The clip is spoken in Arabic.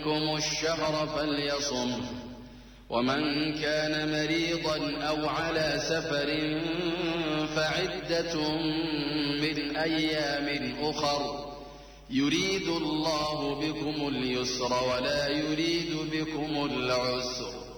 منكم الشهر فليصم، ومن كان مريضا أو على سفر فعدة من أيام أخر، يريد الله بكم اليسر ولا يريد بكم العسر